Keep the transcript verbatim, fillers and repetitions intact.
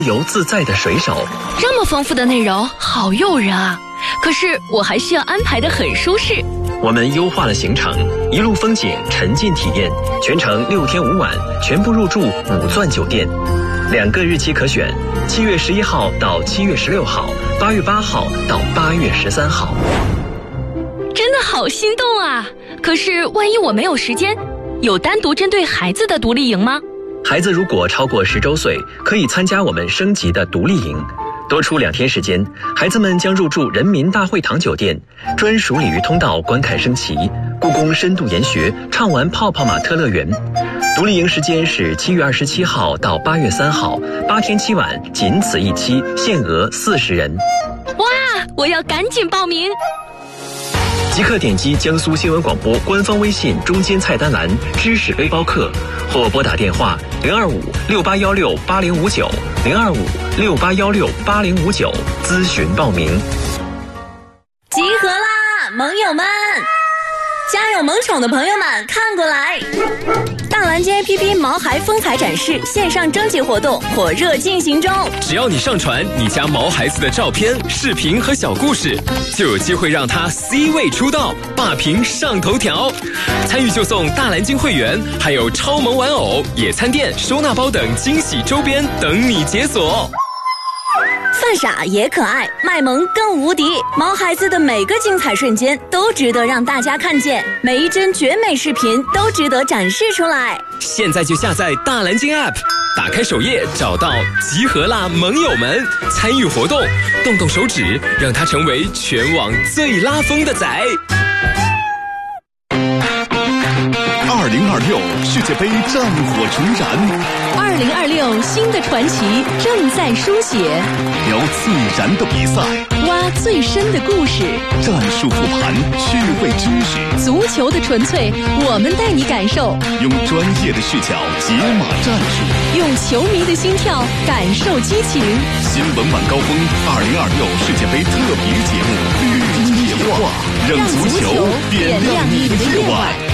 由自在的水手。 这么丰富的内容，好诱人啊！可是我还需要安排得很舒适。 我们优化了行程，一路风景，沉浸体验，全程六天五晚，全部入住五钻酒店。两个日期可选，七月十一号到七月十六号，八月八号到八月十三号。 真的好心动啊！可是万一我没有时间，有单独针对孩子的独立营吗？ 孩子如果超过十周岁，可以参加我们升级的独立营。多出两天时间，孩子们将入住人民大会堂酒店，专属鲤鱼通道观看升旗，故宫深度研学，畅玩泡泡玛特乐园。独立营时间是七月二十七号到八月三号，八天七晚，仅此一期，限额四十人。 哇，我要赶紧报名！ 即刻点击江苏新闻广播官方微信中间菜单栏知识背包客，或拨打电话零二五六八幺六八零五九零二五六八幺六八零五九咨询报名。 集合啦，盟友们！家有萌宠的朋友们看过来！大蓝鲸 A P P 毛孩风采展示线上征集活动火热进行中， 只要你上传你家毛孩子的照片、视频和小故事，就有机会让他 C 位出道，霸屏上头条。参与就送大蓝鲸会员，还有超萌玩偶、野餐垫、收纳包等惊喜周边等你解锁。 犯傻也可爱，卖萌更无敌。毛孩子的每个精彩瞬间都值得让大家看见，每一帧绝美视频都值得展示出来。 现在就下载大蓝鲸 App， 打开首页找到集合啦盟友们，参与活动，动动手指，让它成为全网最拉风的仔。 二零二六世界杯战火重燃， 二零二六新的传奇正在书写， 聊自然的比赛， 挖最深的故事， 战术复盘，趣味知识， 足球的纯粹，我们带你感受， 用专业的视角解码战术， 用球迷的心跳感受激情。 新闻晚高峰二零二六世界杯特别节目绿茵夜话，让足球点亮你的夜晚。